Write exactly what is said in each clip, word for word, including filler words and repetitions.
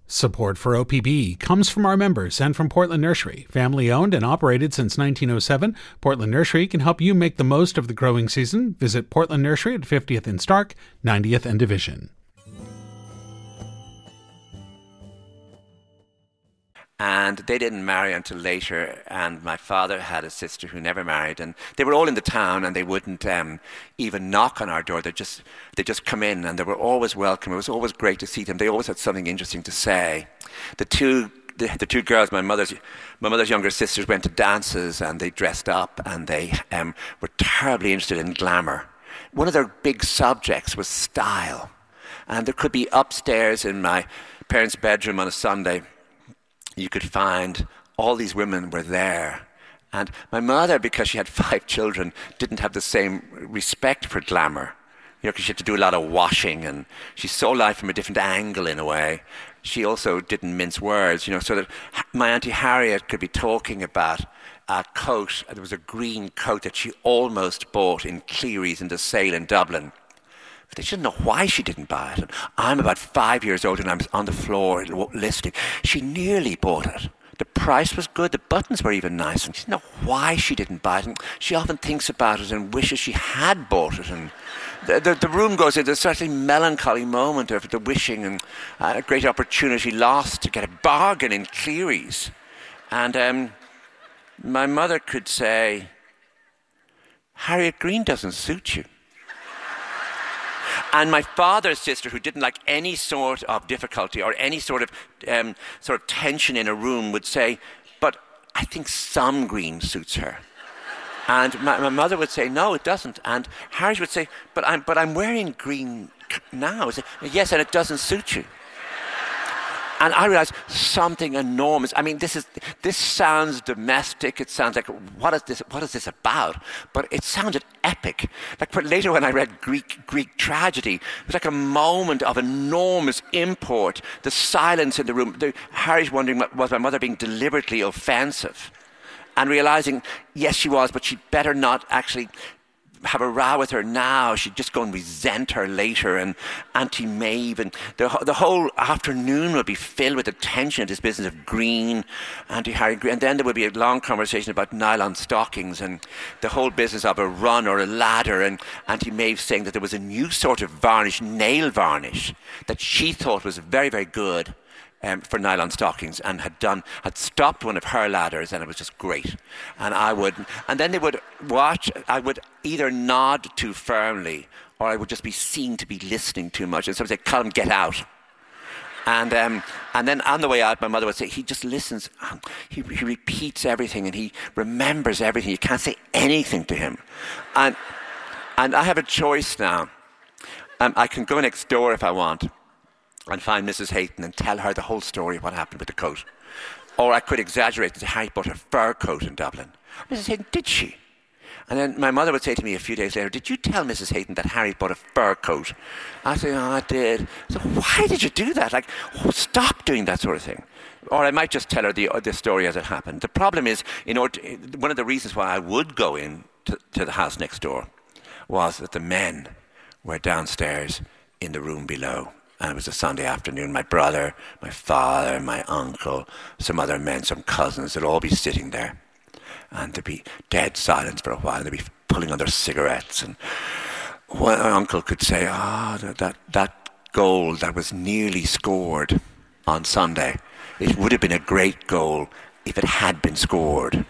Support for O P B comes from our members and from Portland Nursery. Family owned and operated since nineteen oh seven, Portland Nursery can help you make the most of the growing season. Visit Portland Nursery at fiftieth and Stark, ninetieth and Division. And they didn't marry until later, and my father had a sister who never married, and they were all in the town, and they wouldn't um, even knock on our door. They'd just, they'd just come in, and they were always welcome. It was always great to see them. They always had something interesting to say. The two, the, the two girls, my mother's, my mother's younger sisters, went to dances, and they dressed up, and they um, were terribly interested in glamour. One of their big subjects was style, and there could be upstairs in my parents' bedroom on a Sunday, you could find all these women were there. And my mother, because she had five children, didn't have the same respect for glamour. You know, because she had to do a lot of washing, and she saw life from a different angle in a way. She also didn't mince words, you know, so that my Auntie Harriet could be talking about a coat. There was a green coat that she almost bought in Cleary's in the sale in Dublin. But they didn't know why she didn't buy it. And I'm about five years old and I was on the floor listening. She nearly bought it. The price was good. The buttons were even nice. And she didn't know why she didn't buy it. And she often thinks about it and wishes she had bought it. And the, the, the room goes into a certainly melancholy moment of the wishing and a great opportunity lost to get a bargain in Cleary's. And um, my mother could say, Harriet Green doesn't suit you. And my father's sister, who didn't like any sort of difficulty or any sort of um, sort of tension in a room, would say, but I think some green suits her. And my, my mother would say, no, it doesn't. And Harriet would say, but I'm, but I'm wearing green now. Say, yes, and it doesn't suit you. And I realized something enormous. I mean, this is this sounds domestic. It sounds like, what is this? What is this about? But it sounded epic. Like later, when I read Greek Greek tragedy, it was like a moment of enormous import. The silence in the room. The, Harry's wondering, was my mother being deliberately offensive? And realizing, yes, she was, but she'd better not actually have a row with her now. She'd just go and resent her later. And Auntie Maeve, and the, the whole afternoon would be filled with the tension of this business of green, Auntie Harry Green. And then there would be a long conversation about nylon stockings and the whole business of a run or a ladder, and Auntie Maeve saying that there was a new sort of varnish, nail varnish, that she thought was very, very good Um, for nylon stockings, and had done had stopped one of her ladders, and it was just great. And I would, and then they would watch. I would either nod too firmly, or I would just be seen to be listening too much. And somebody would say, "Colm, get out." And um, and then on the way out, my mother would say, "He just listens. He, he repeats everything, and he remembers everything. You can't say anything to him." And and I have a choice now. Um, I can go next door if I want and find Missus Hayton and tell her the whole story of what happened with the coat. Or I could exaggerate and say, Harry bought a fur coat in Dublin. Missus Hayton, did she? And then my mother would say to me a few days later, did you tell Missus Hayton that Harry bought a fur coat? I say, oh, I did. So why did you do that? Like, oh, stop doing that sort of thing. Or I might just tell her the, the story as it happened. The problem is, in order to, one of the reasons why I would go in to, to the house next door was that the men were downstairs in the room below. And it was a Sunday afternoon. My brother, my father, my uncle, some other men, some cousins, they'd all be sitting there. And there'd be dead silence for a while. They'd be pulling on their cigarettes. And one uncle could say, ah, oh, that, that, that goal that was nearly scored on Sunday, it would have been a great goal if it had been scored.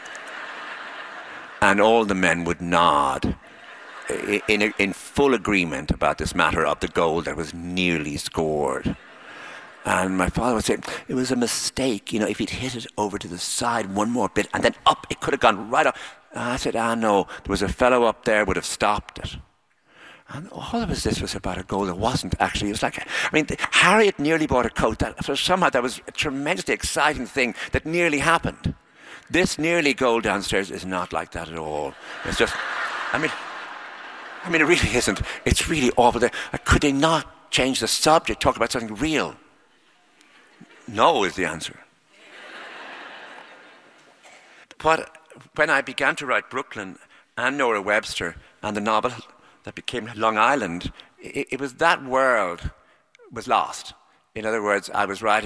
And all the men would nod In, in full agreement about this matter of the goal that was nearly scored. And my father would say, it was a mistake, you know, if he'd hit it over to the side one more bit and then up, it could have gone right up. And I said, ah, no, there was a fellow up there would have stopped it. And all of this was about a goal that wasn't actually. It was like, I mean, Harriet nearly bought a coat. That, so somehow that was a tremendously exciting thing that nearly happened. This nearly goal downstairs is not like that at all. It's just, I mean... I mean, it really isn't. It's really awful. Could they not change the subject, talk about something real? No is the answer. But when I began to write Brooklyn and Nora Webster and the novel that became Long Island, it, it was that world was lost. In other words, I was writing